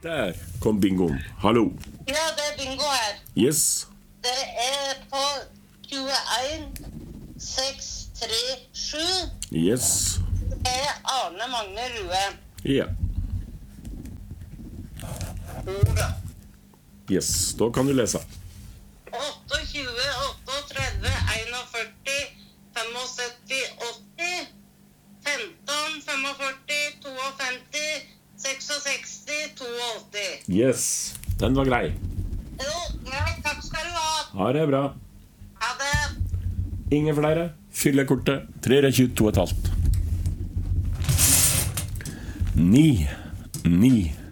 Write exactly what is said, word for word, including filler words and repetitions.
Der kom bingoen. Hallo. Ja, det er bingo her. Yes. Det er på tjueen seks tre sju. Yes. Det er Arne Magne Rue. Ja. Orda. Yes, da kan du lese. tjueåtte, trettioåtte, førtién, syttifem, åtti, femten, førtifem, femtito, sekstiseks, åttito. Yes, den var grei. Jo, greit, takk skal du ha. Ha det bra. Ha det. Ingen flere. Fylle kortet. tre tjueto og et halvt. Ni. Ni.